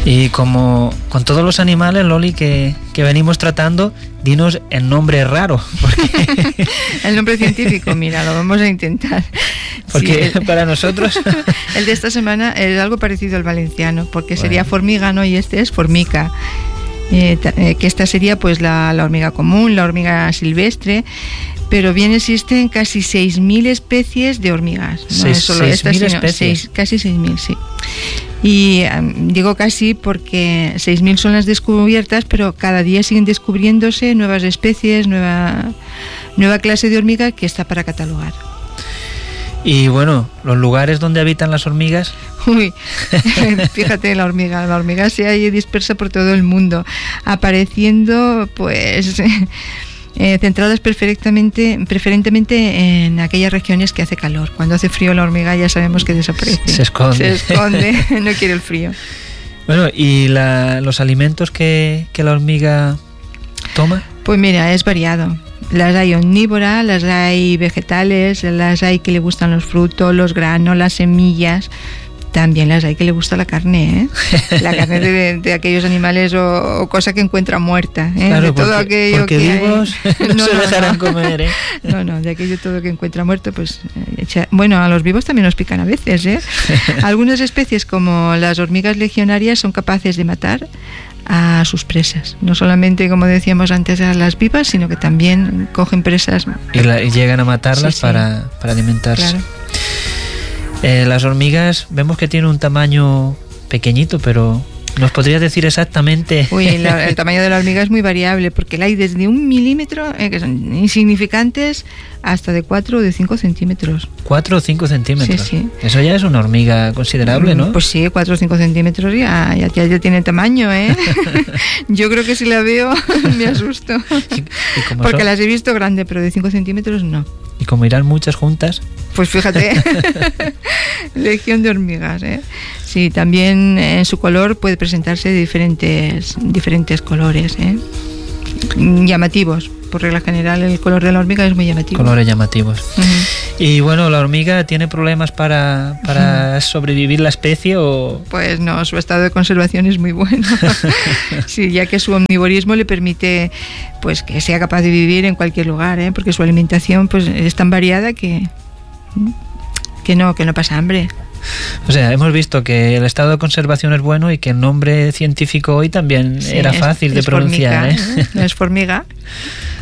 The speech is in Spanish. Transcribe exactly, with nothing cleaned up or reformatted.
Y como con todos los animales, Loli, que, que venimos tratando, dinos el nombre raro. Porque... el nombre científico, mira, lo vamos a intentar. Porque sí, el, para nosotros... el de esta semana es algo parecido al valenciano, porque bueno. sería formiga, ¿no? Y este es formica. Eh, eh, que esta sería pues la, la hormiga común, la hormiga silvestre, pero bien existen casi seis mil especies de hormigas. No seis, es solo seis esta, mil sino especies. Seis, casi seis mil, sí. Y um, digo casi porque seis mil son las descubiertas, pero cada día siguen descubriéndose nuevas especies, nueva, nueva clase de hormiga que está para catalogar. Y bueno, los lugares donde habitan las hormigas. Uy, fíjate, la hormiga, la hormiga se hay dispersa por todo el mundo, apareciendo pues eh, centradas perfectamente, preferentemente en aquellas regiones que hace calor. Cuando hace frío la hormiga ya sabemos que desaparece. Se esconde. Se esconde, no quiere el frío. Bueno, ¿y la, los alimentos que, que la hormiga toma? Pues mira, es variado. Las hay omnívoras, las hay vegetales, las hay que le gustan los frutos, los granos, las semillas. También las hay que le gusta la carne, ¿eh? La carne de, de aquellos animales o, o cosa que encuentra muerta, ¿eh? Claro, de todo porque, aquello porque que vivos hay... no, no se no, dejarán no. comer, ¿eh? No, no, de aquello todo que encuentra muerto, pues... Echa... Bueno, a los vivos también nos pican a veces, ¿eh? Algunas especies, como las hormigas legionarias, son capaces de matar a sus presas. No solamente, como decíamos antes, a las vivas, sino que también cogen presas. Y, la, y llegan a matarlas sí, sí. Para, para alimentarse. Claro. Eh, las hormigas vemos que tienen un tamaño pequeñito, pero ¿nos podrías decir exactamente? Uy, la, el tamaño de la hormiga es muy variable, porque la hay desde un milímetro, eh, que son insignificantes, hasta de cuatro o de cinco centímetros. ¿Cuatro o cinco centímetros? Sí, sí. Eso ya es una hormiga considerable, ¿no? Pues sí, cuatro o cinco centímetros ya, ya, ya, ya tiene tamaño, ¿eh? Yo creo que si la veo me asusto. ¿Y, y porque son? Las he visto grande, pero de cinco centímetros no. ¿Y como irán muchas juntas? Pues fíjate, legión de hormigas, ¿eh? Sí, también en su color puede presentarse diferentes, diferentes colores, ¿eh? Llamativos. Por regla general, el color de la hormiga es muy llamativo. Colores llamativos. Uh-huh. Y bueno, ¿la hormiga tiene problemas para, para uh-huh. sobrevivir la especie o...? Pues no, su estado de conservación es muy bueno. Sí, ya que su omnivorismo le permite pues que sea capaz de vivir en cualquier lugar, ¿eh? Porque su alimentación pues es tan variada que, que, no, que no pasa hambre. O sea, hemos visto que el estado de conservación es bueno y que el nombre científico hoy también sí, era fácil es, de es pronunciar. Formiga, ¿eh? Es formiga.